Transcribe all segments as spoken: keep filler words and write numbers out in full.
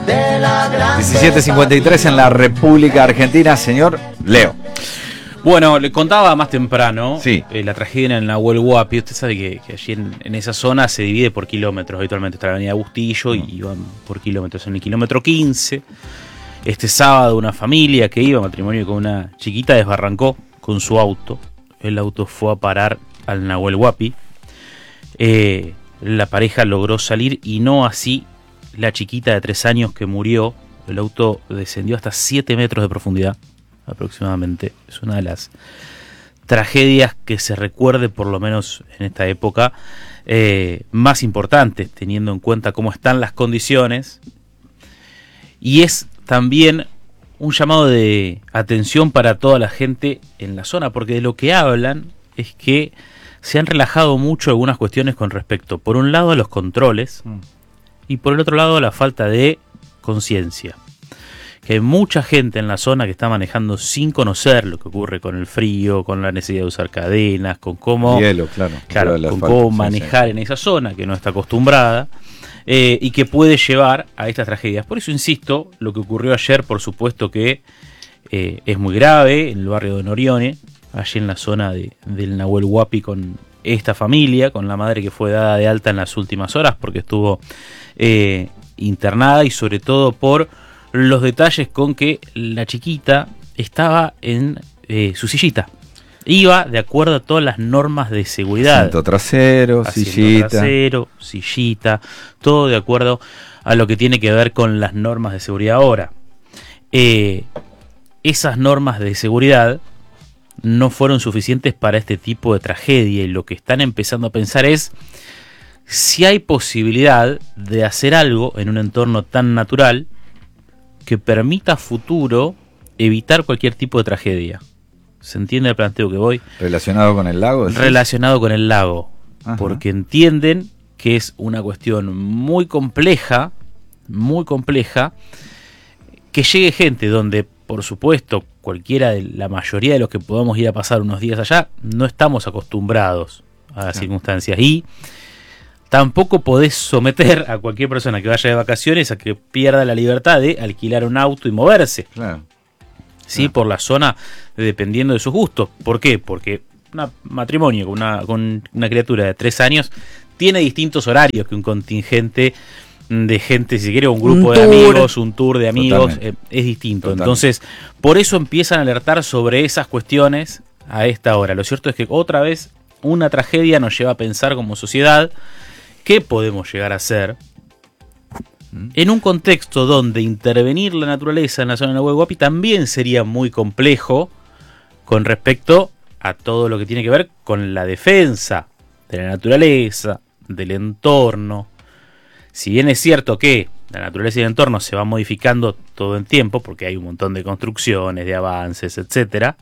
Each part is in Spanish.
diecisiete cincuenta y tres en la República Argentina, señor Leo. Bueno, le contaba más temprano sí. eh, la tragedia en el Nahuel Huapi. Usted sabe que, que allí en, en esa zona se divide por kilómetros. Habitualmente está la avenida Bustillo mm. y van por kilómetros. En el kilómetro quince, este sábado una familia que iba a matrimonio con una chiquita desbarrancó con su auto. El auto fue a parar al Nahuel Huapi. Eh, la pareja logró salir y no así la chiquita de tres años que murió. El auto descendió hasta siete metros de profundidad. Aproximadamente. Es una de las tragedias que se recuerde, por lo menos en esta época, eh, más importantes, teniendo en cuenta cómo están las condiciones. Y es también un llamado de atención para toda la gente en la zona, porque de lo que hablan es que se han relajado mucho algunas cuestiones con respecto, por un lado, a los controles mm. y por el otro lado, a la falta de conciencia. Que hay mucha gente en la zona que está manejando sin conocer lo que ocurre con el frío, con la necesidad de usar cadenas, con cómo, Hielo, claro, claro, con asfalto, cómo manejar sí, sí. en esa zona que no está acostumbrada eh, y que puede llevar a estas tragedias. Por eso insisto, lo que ocurrió ayer, por supuesto que eh, es muy grave en el barrio de Norione, allí en la zona de, del Nahuel Huapi, con esta familia, con la madre que fue dada de alta en las últimas horas porque estuvo eh, internada, y sobre todo por los detalles con que la chiquita estaba en eh, su sillita. Iba de acuerdo a todas las normas de seguridad. Asiento trasero, Asiento sillita. trasero, sillita, todo de acuerdo a lo que tiene que ver con las normas de seguridad. Ahora, eh, esas normas de seguridad no fueron suficientes para este tipo de tragedia, y lo que están empezando a pensar es si hay posibilidad de hacer algo en un entorno tan natural que permita a futuro evitar cualquier tipo de tragedia. ¿Se entiende el planteo que voy? ¿Relacionado con el lago? ¿Decís? Relacionado con el lago. Ajá. Porque entienden que es una cuestión muy compleja, muy compleja, que llegue gente donde, por supuesto, cualquiera de la mayoría de los que podamos ir a pasar unos días allá, no estamos acostumbrados a las sí. circunstancias. Y tampoco podés someter a cualquier persona que vaya de vacaciones a que pierda la libertad de alquilar un auto y moverse. Claro. Sí, claro. por la zona, dependiendo de sus gustos. ¿Por qué? Porque un matrimonio con una, con una criatura de tres años tiene distintos horarios que un contingente de gente, si quiere, un grupo un de amigos, un tour de amigos, eh, es distinto. Totalmente. Entonces, por eso empiezan a alertar sobre esas cuestiones a esta hora. Lo cierto es que otra vez una tragedia nos lleva a pensar como sociedad qué podemos llegar a hacer en un contexto donde intervenir la naturaleza en la zona de Nahuel Huapi también sería muy complejo con respecto a todo lo que tiene que ver con la defensa de la naturaleza, del entorno. Si bien es cierto que la naturaleza y el entorno se van modificando todo el tiempo, porque hay un montón de construcciones, de avances, etcétera,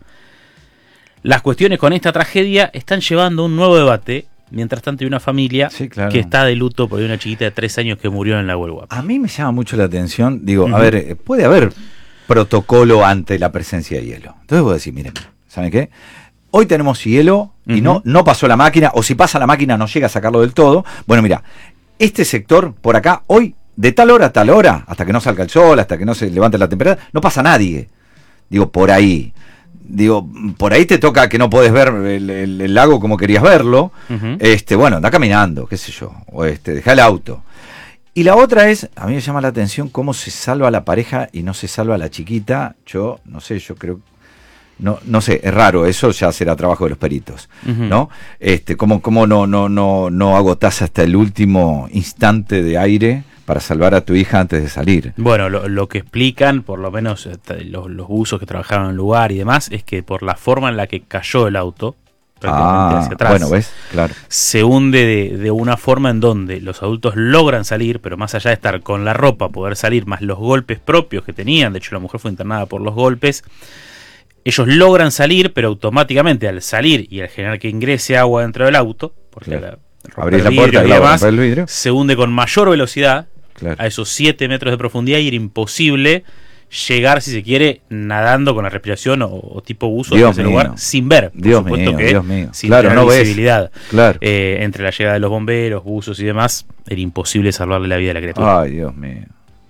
las cuestiones con esta tragedia están llevando un nuevo debate. Mientras tanto hay una familia sí, claro. que está de luto por una chiquita de tres años que murió en la Nahuel Huapi. A mí me llama mucho la atención, digo, uh-huh. a ver, puede haber protocolo ante la presencia de hielo. Entonces voy a decir, miren, ¿saben qué? Hoy tenemos hielo y uh-huh. no, no pasó la máquina, o si pasa la máquina no llega a sacarlo del todo. Bueno, mira, este sector por acá, hoy, de tal hora a tal hora, hasta que no salga el sol, hasta que no se levante la temperatura, no pasa nadie. Digo, por ahí. Digo, por ahí te toca que no podés ver el, el, el lago como querías verlo. Uh-huh. Este, bueno, anda caminando, qué sé yo, o este, deja el auto. Y la otra es, a mí me llama la atención cómo se salva la pareja y no se salva la chiquita. Yo, no sé, yo creo, no, no sé, es raro, eso ya será trabajo de los peritos, uh-huh. ¿no? Este, cómo, cómo no, no, no, no agotás hasta el último instante de aire para salvar a tu hija antes de salir. Bueno, lo, lo que explican, por lo menos los, los buzos que trabajaron en el lugar y demás, es que por la forma en la que cayó el auto, prácticamente ah, hacia atrás, bueno, ¿ves? Claro. se hunde de, de una forma en donde los adultos logran salir, pero más allá de estar con la ropa, poder salir, más los golpes propios que tenían, de hecho la mujer fue internada por los golpes, ellos logran salir, pero automáticamente al salir y al generar que ingrese agua dentro del auto, porque claro. la, abrís la puerta y demás, el vidrio. Se hunde con mayor velocidad, claro. a esos siete metros de profundidad, y era imposible llegar, si se quiere, nadando con la respiración o, o tipo buzo en ese lugar sin ver, por Dios supuesto mío, que Dios mío. sin Claro, tener no visibilidad. Claro. Eh, entre la llegada de los bomberos, buzos y demás, era imposible salvarle la vida a la criatura. Ay, Dios mío.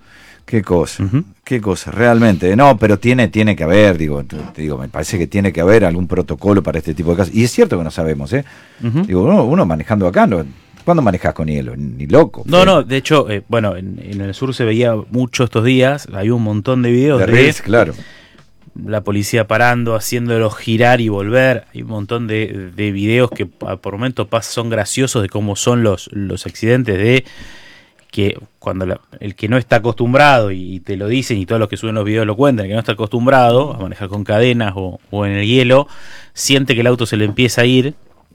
Qué cosa, uh-huh. qué cosa, realmente. No, pero tiene, tiene que haber, digo, te digo, me parece que tiene que haber algún protocolo para este tipo de casos. Y es cierto que no sabemos, ¿eh? Uh-huh. Digo, uno, uno manejando acá, no, ¿cuándo manejas con hielo? Ni loco. No, no, de hecho, eh, bueno, en, en el sur se veía mucho estos días, hay un montón de videos de, de reels, claro. La policía parando, haciéndolo girar y volver. Hay un montón de, de videos que por momentos son graciosos de cómo son los, los accidentes, de que cuando la, el que no está acostumbrado, y te lo dicen y todos los que suben los videos lo cuentan, el que no está acostumbrado a manejar con cadenas o, o en el hielo, siente que el auto se le empieza a ir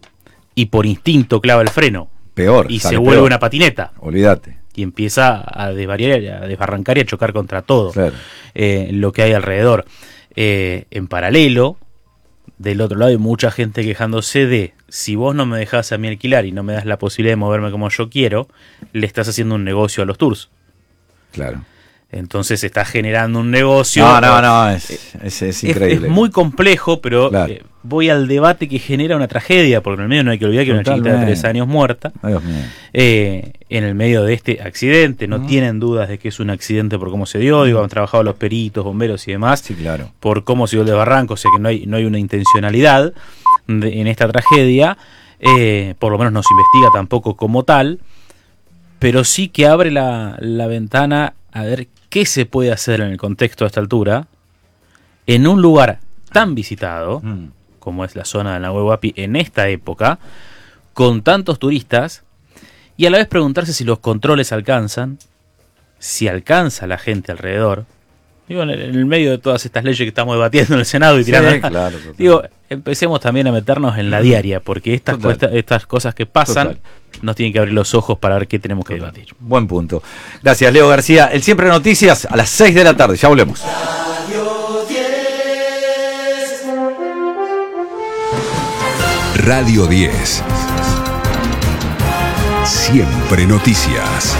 y por instinto clava el freno. Peor. Y se vuelve peor. una patineta. Olvídate. Y empieza a desvariar, a desbarrancar y a chocar contra todo, claro. eh, lo que hay alrededor. Eh, en paralelo, del otro lado hay mucha gente quejándose de: si vos no me dejás a mí alquilar y no me das la posibilidad de moverme como yo quiero, le estás haciendo un negocio a los tours. Claro. Entonces estás generando un negocio. No, no, no, es, es, es increíble. Es, es muy complejo, pero claro. eh, voy al debate que genera una tragedia, porque en el medio no hay que olvidar que hay una chiquita de tres años muerta. Dios mío. Eh, en el medio de este accidente, no uh-huh. tienen dudas de que es un accidente por cómo se dio, digo, han trabajado los peritos, bomberos y demás, sí, claro. por cómo se dio el desbarranco, o sea que no hay, no hay una intencionalidad de, en esta tragedia, eh, por lo menos no se investiga tampoco como tal, pero sí que abre la, la ventana a ver qué se puede hacer en el contexto a esta altura, en un lugar tan visitado, mm. como es la zona de Nahuel Huapi en esta época, con tantos turistas, y a la vez preguntarse si los controles alcanzan, si alcanza la gente alrededor. Digo, en el, en el medio de todas estas leyes que estamos debatiendo en el Senado y tirando, sí, claro, digo, empecemos también a meternos en la diaria, porque estas, cuesta, estas cosas que pasan total. Nos tienen que abrir los ojos para ver qué tenemos que debatir. Buen punto. Gracias, Leo García. El Siempre Noticias a las seis de la tarde. Ya volvemos. Radio diez. Siempre Noticias.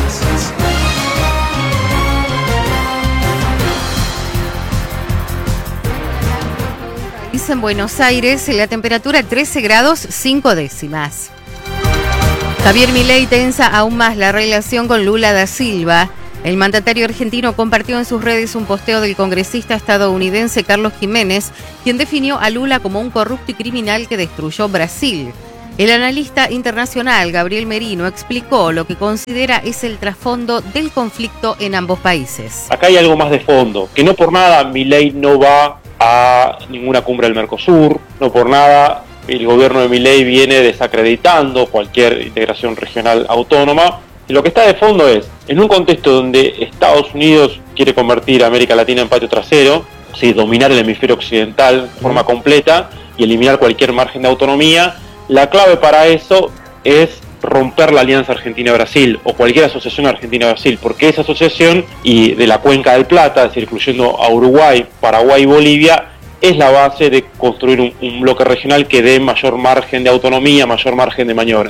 En Buenos Aires, la temperatura trece grados cinco décimas. Javier Milei tensa aún más la relación con Lula da Silva. El mandatario argentino compartió en sus redes un posteo del congresista estadounidense Carlos Jiménez, quien definió a Lula como un corrupto y criminal que destruyó Brasil. El analista internacional Gabriel Merino explicó lo que considera es el trasfondo del conflicto en ambos países. Acá hay algo más de fondo, que no por nada Milei no va a ninguna cumbre del Mercosur, no por nada el gobierno de Milei viene desacreditando cualquier integración regional autónoma. Y lo que está de fondo es, en un contexto donde Estados Unidos quiere convertir a América Latina en patio trasero, sí, dominar el hemisferio occidental de forma completa y eliminar cualquier margen de autonomía, la clave para eso es romper la alianza Argentina-Brasil o cualquier asociación Argentina-Brasil, porque esa asociación y de la Cuenca del Plata, es decir, incluyendo a Uruguay, Paraguay y Bolivia, es la base de construir un, un bloque regional que dé mayor margen de autonomía, mayor margen de maniobra.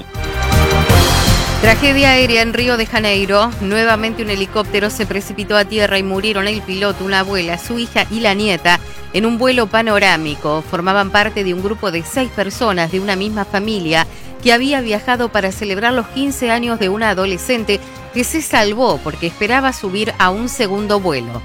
Tragedia aérea en Río de Janeiro. Nuevamente un helicóptero se precipitó a tierra y murieron el piloto, una abuela, su hija y la nieta en un vuelo panorámico. Formaban parte de un grupo de seis personas de una misma familia que había viajado para celebrar los quince años de una adolescente que se salvó porque esperaba subir a un segundo vuelo.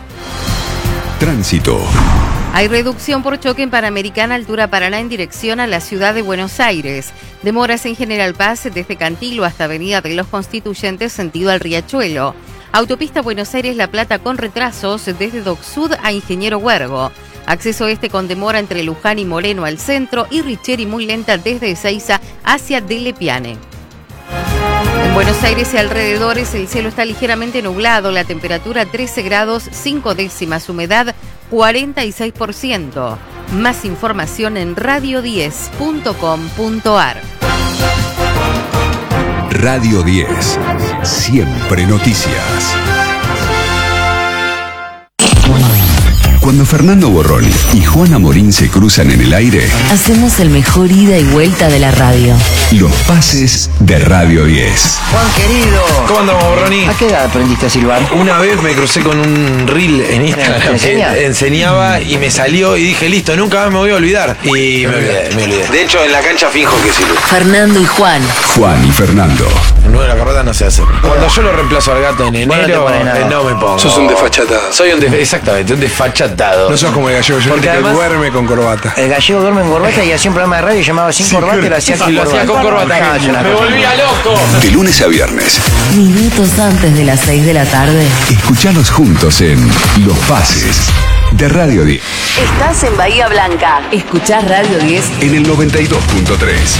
Tránsito. Hay reducción por choque en Panamericana, altura Paraná, en dirección a la ciudad de Buenos Aires. Demoras en General Paz desde Cantilo hasta Avenida de los Constituyentes, sentido al Riachuelo. Autopista Buenos Aires-La Plata con retrasos desde Dock Sud a Ingeniero Huergo. Acceso este con demora entre Luján y Moreno al centro y Richeri muy lenta desde Ezeiza hacia Delepiane. En Buenos Aires y alrededores el cielo está ligeramente nublado, la temperatura trece grados cinco décimas, humedad cuarenta y seis por ciento. Más información en radio diez punto com punto ar. Radio diez. Siempre Noticias. Cuando Fernando Borroni y Juana Morín se cruzan en el aire, hacemos el mejor ida y vuelta de la radio. Los pases de Radio diez. Juan querido. ¿Cómo andamos, Borroni? ¿A qué edad aprendiste a silbar? Una vez me crucé con un reel en Instagram ¿Te enseña? que enseñaba y me salió y dije, listo, nunca más me voy a olvidar. Y me olvidé, me olvidé. De hecho, en la cancha fijo que silbo. Fernando y Juan. Juan y Fernando. El nueve de la carreta no se hace. Cuando yo lo reemplazo al gato en Vos no te enero, pones nada. eh, no me pongo. Sos un desfachatado. Soy un def- exactamente, un desfachatado. No sos como el gallego, yo Porque que además- duerme con corbata. El gallego duerme en corbata y hacía un programa de radio llamado Sin Corbata y lo hacía Y con lo hacía con corbata. Ah, es una Me cosa. volvía loco. De lunes a viernes. Minutos antes de las seis de la tarde. Escuchanos juntos en Los Pases de Radio diez. Estás en Bahía Blanca. Escuchás Radio diez. En el noventa y dos punto tres.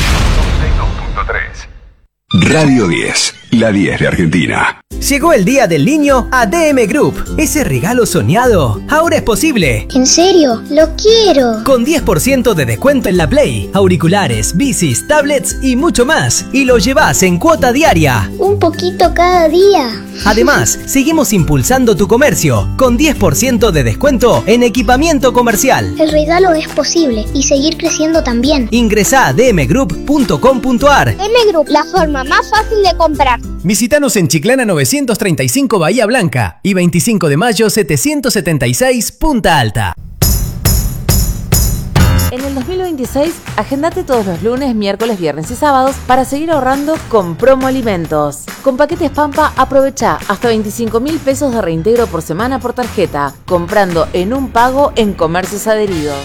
Radio diez, la diez de Argentina. Llegó el Día del Niño a D M Group. Ese regalo soñado ahora es posible. ¿En serio? ¡Lo quiero! Con diez por ciento de descuento en la Play, auriculares, bicis, tablets y mucho más. Y lo llevas en cuota diaria. Un poquito cada día. Además, seguimos impulsando tu comercio con diez por ciento de descuento en equipamiento comercial. El regalo es posible y seguir creciendo también. Ingresá a d m group punto com punto a r. D M Group, la forma más fácil de comprar. Visítanos en Chiclana novecientos treinta y cinco Bahía Blanca y veinticinco de mayo setecientos setenta y seis Punta Alta. En el dos mil veintiséis, agendate todos los lunes, miércoles, viernes y sábados para seguir ahorrando con Promo Alimentos. Con paquetes Pampa, aprovecha hasta veinticinco mil pesos de reintegro por semana por tarjeta, comprando en un pago en comercios adheridos.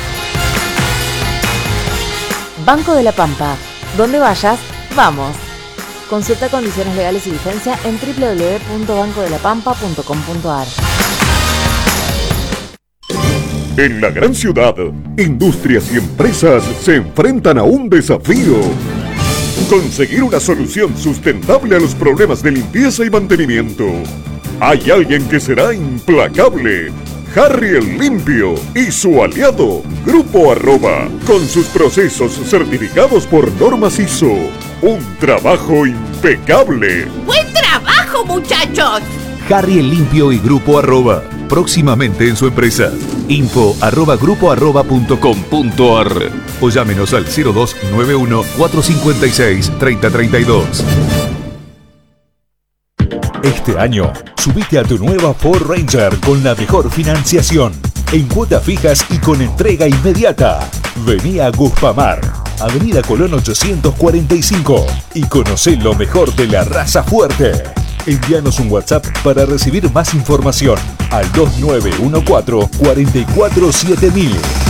Banco de la Pampa. Donde vayas, vamos. Consulta condiciones legales y vigencia en doble u doble u doble u punto banco de la pampa punto com punto a r. En la gran ciudad, industrias y empresas se enfrentan a un desafío. Conseguir una solución sustentable a los problemas de limpieza y mantenimiento. Hay alguien que será implacable. Harry el Limpio y su aliado, Grupo Arroba, con sus procesos certificados por normas I S O. Un trabajo impecable. ¡Buen trabajo, muchachos! Harry el Limpio y Grupo Arroba, próximamente en su empresa. Info arroba grupo arroba punto com punto a r o llámenos al cero dos nueve uno cuatro cinco seis tres cero tres dos. Este año, subite a tu nueva Ford Ranger con la mejor financiación, en cuotas fijas y con entrega inmediata. Vení a Guspamar, Avenida Colón ochocientos cuarenta y cinco, y conocé lo mejor de la raza fuerte. Envíanos un WhatsApp para recibir más información al dos nueve uno cuatro cuatro cuatro siete mil.